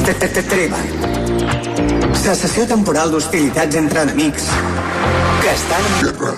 Treva. Cessació temporal d'hostilitats entre enemics que estan en guerra.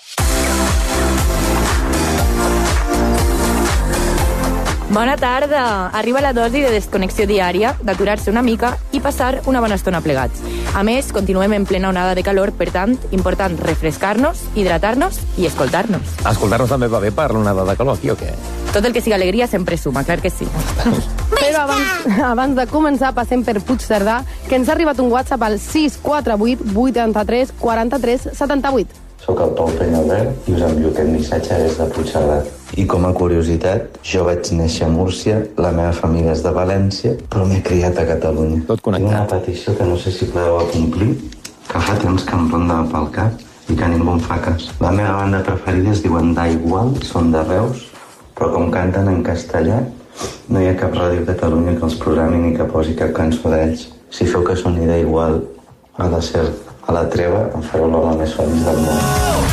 Bona tarda! Arriba la dosi de desconnexió diària, d'aturar-se una mica i passar una bona estona plegats. A més, continuem en plena onada de calor, per tant, important refrescar-nos, hidratar-nos i escoltar-nos. Escoltar-nos també va bé per l'onada de calor, aquí o què? Tot el que sigui alegria sempre suma, clar que sí. Però abans de començar passem per Puigcerdà, que ens ha arribat un WhatsApp al 648 83 43 78. Soc el Pau Penyalbert i us envio aquest missatge des de Puigcerdà. I com a curiositat, jo vaig néixer a Múrcia, la meva família és de València, però m'he criat a Catalunya. Tot connectat. Tinc una petició que no sé si podeu acomplir, que fa temps que em ronda pel cap i que ningú em fa cas. La meva banda preferida es diuen Da Igual, són de Reus, però com canten en castellà, no hi ha cap ràdio a Catalunya que els programi ni que posi cap cançó d'ells. Si feu que soni Da Igual a la SER, a la Treva, em fareu l'home més feliç del món.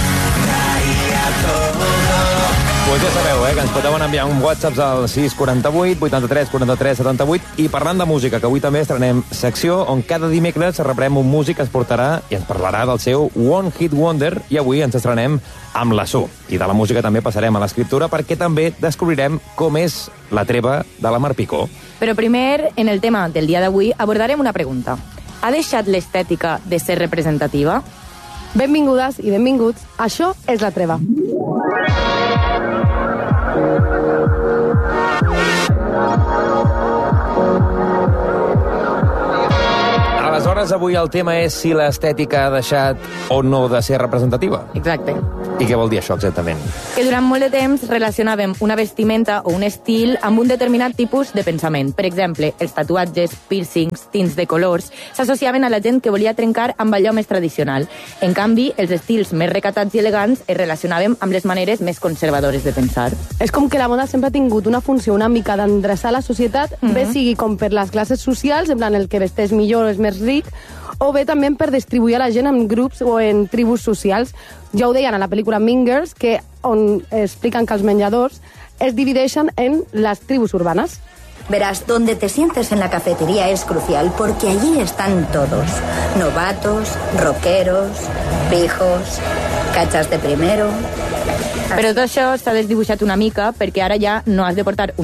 Pues ja sabeu, que ens podeu enviar un WhatsApp al 648 83 43 78 i parlant de música, que avui també estrenem secció on cada dimecres rebrem un músic que ens portarà i ens parlarà del seu One Hit Wonder i avui ens estrenem amb la Su. I de la música també passarem a l'escriptura perquè també descobrirem com és la treva de la Mar Picó. Però primer, en el tema del dia d'avui, abordarem una pregunta. Ha deixat l'estètica de ser representativa? Benvingudes i benvinguts. Això és La Treva. Aleshores, avui el tema és si l'estètica ha deixat o no de ser representativa. Exacte. I què vol dir això exactament? Que durant molt de temps relacionàvem una vestimenta o un estil amb un determinat tipus de pensament. Per exemple, els tatuatges, piercings, tints de colors s'associaven a la gent que volia trencar amb allò més tradicional. En canvi, els estils més recatats i elegants es relacionaven amb les maneres més conservadores de pensar. És com que la moda sempre ha tingut una funció una mica d'endreçar la societat, bé sigui com per les classes socials, en plan el que vesteix millor és més ric, o bé també per distribuir a la gent en grups o en tribus socials. Ja ho deien a la pel·lícula Mean Girls, on expliquen que els menjadors es divideixen en les tribus urbanes. Verás, donde te sientes en la cafetería es crucial porque allí están todos. Novatos, rockeros, pijos, cachas de primero. Però tot això s'ha desdibuixat una mica perquè ara ja no has de portar